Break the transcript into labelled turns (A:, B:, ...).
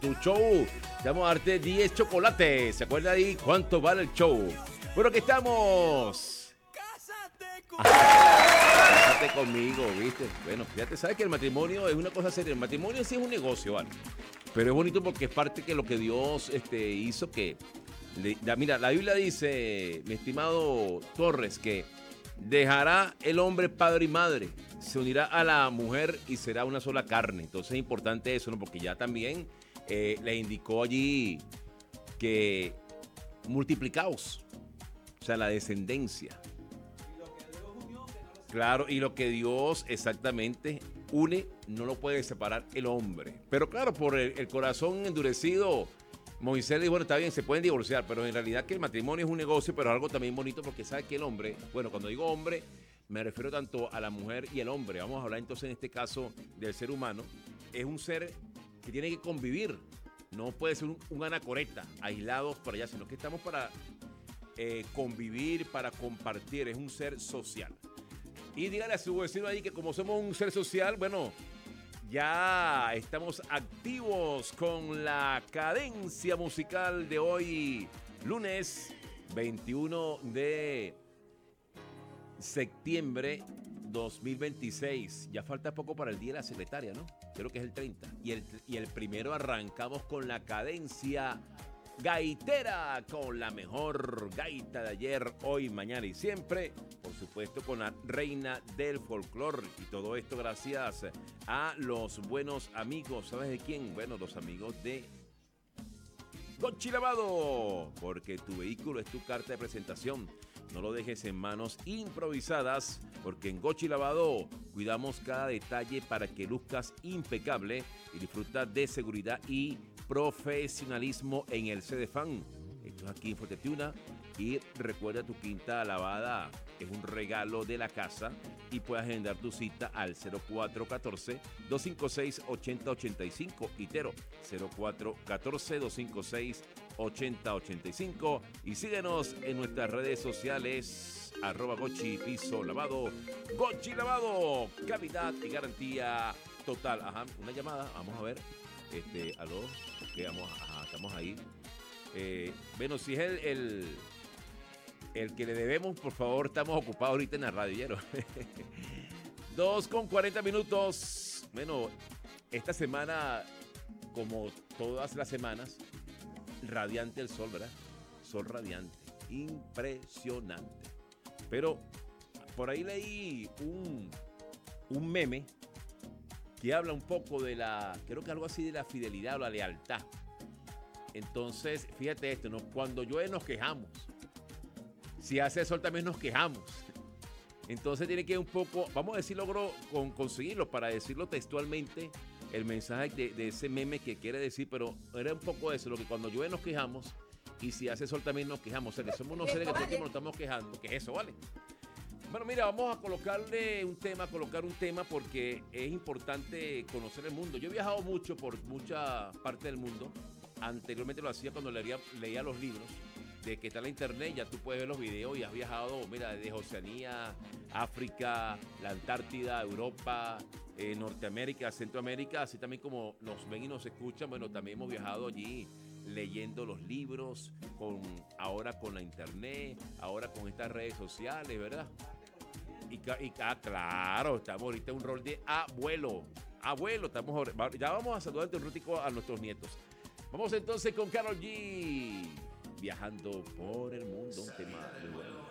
A: tu show. Te vamos a darte 10 chocolates. ¿Se acuerda ahí cuánto vale el show? Bueno, aquí estamos. Cásate conmigo, ¿viste? Bueno, fíjate, sabes que el matrimonio es una cosa seria. El matrimonio sí es un negocio, ¿vale? Pero es bonito porque es parte de lo que Dios hizo que... Mira, la Biblia dice, mi estimado Torres, que dejará el hombre padre y madre, se unirá a la mujer y será una sola carne. Entonces es importante eso, ¿no? Porque ya también le indicó allí que multiplicaos, o sea, la descendencia. Claro, y lo que Dios exactamente une, no lo puede separar el hombre. Pero claro, por el corazón endurecido, Moisés dijo, bueno, está bien, se pueden divorciar, pero en realidad que el matrimonio es un negocio, pero algo también bonito porque sabe que el hombre, bueno, cuando digo hombre, me refiero tanto a la mujer y el hombre. Vamos a hablar entonces en este caso del ser humano. Es un ser que tiene que convivir. No puede ser un anacoreta, aislados por allá, sino que estamos para convivir, para compartir. Es un ser social. Y dígale a su vecino ahí que como somos un ser social, bueno, ya estamos activos con la cadencia musical de hoy, lunes 21 de septiembre 2026. Ya falta poco para el Día de la Secretaria, ¿no? Creo que es el 30. Y el primero arrancamos con la cadencia gaitera, con la mejor gaita de ayer, hoy, mañana y siempre. Por supuesto, con la reina del folclore. Y todo esto gracias a los buenos amigos. ¿Sabes de quién? Bueno, los amigos de Gochi Lavado. Porque tu vehículo es tu carta de presentación. No lo dejes en manos improvisadas, porque en Gochi Lavado cuidamos cada detalle para que luzcas impecable y disfruta de seguridad y profesionalismo en el CDFAN. Esto es aquí en Fuerte Tiuna. Y recuerda, tu quinta lavada es un regalo de la casa y puedes agendar tu cita al 0414-256-8085. Itero, 0414-256-8085. Y síguenos en nuestras redes sociales, @Gochi Piso Lavado. Gochi Lavado, calidad y garantía total. Ajá, una llamada, vamos a ver. Aló, que vamos, ajá, estamos ahí. Bueno, si es el que le debemos, por favor, estamos ocupados ahorita en la radio. 2:40. Bueno, esta semana, como todas las semanas, radiante el sol, ¿verdad? Sol radiante, impresionante. Pero por ahí leí un meme que habla un poco de creo que algo así de la fidelidad o la lealtad. Entonces, fíjate esto, ¿no? Cuando llueve nos quejamos. Si hace sol también nos quejamos. Entonces tiene que un poco, vamos a decir, logro conseguirlo para decirlo textualmente, el mensaje de ese meme que quiere decir, pero era un poco eso, lo que cuando llueve nos quejamos y si hace sol también nos quejamos. O sea, que somos unos seres que todo el tiempo nos estamos quejando, que eso, ¿vale? Bueno, mira, vamos a colocar un tema porque es importante conocer el mundo. Yo he viajado mucho por mucha parte del mundo. Anteriormente lo hacía cuando leía los libros, de que está en la internet, ya tú puedes ver los videos y has viajado, mira, desde Oceanía, África, la Antártida, Europa, Norteamérica, Centroamérica, así también como nos ven y nos escuchan. Bueno, también hemos viajado allí leyendo los libros, ahora con la internet, ahora con estas redes sociales, ¿verdad? Claro, estamos ahorita en un rol de abuelo, ya vamos a saludar un ratico a nuestros nietos. Vamos entonces con Karol G, viajando por el mundo, un tema muy bueno.